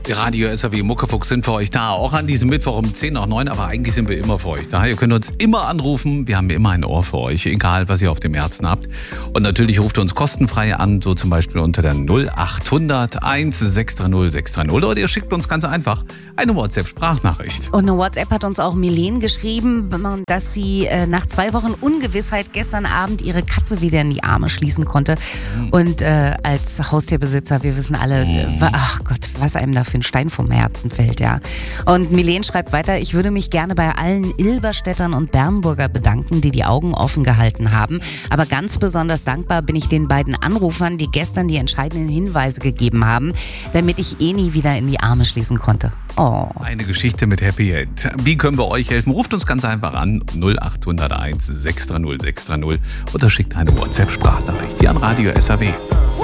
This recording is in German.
Radio SAW Muckefuchs sind für euch da. Auch an diesem Mittwoch um 10 nach 9, aber eigentlich sind wir immer für euch da. Ihr könnt uns immer anrufen. Wir haben immer ein Ohr für euch, egal was ihr auf dem Herzen habt. Und natürlich ruft ihr uns kostenfrei an, so zum Beispiel unter der 0800 1630 630. Oder ihr schickt uns ganz einfach eine WhatsApp-Sprachnachricht. Und eine WhatsApp hat uns auch Milene geschrieben, dass sie nach 2 Wochen Ungewissheit gestern Abend ihre Katze wieder in die Arme schließen konnte. Und als Haustierbesitzer, wir wissen alle, ach Gott, was einem da für ein Stein vom Herzen fällt, ja. Und Milene schreibt weiter, ich würde mich gerne bei allen Ilberstädtern und Bernburger bedanken, die die Augen offen gehalten haben. Aber ganz besonders dankbar bin ich den beiden Anrufern, die gestern die entscheidenden Hinweise gegeben haben, damit ich nie wieder in die Arme schließen konnte. Oh. Eine Geschichte mit Happy End. Wie können wir euch helfen? Ruft uns ganz einfach an 0801 630 630 oder schickt eine WhatsApp-Sprachnachricht hier an Radio SAW.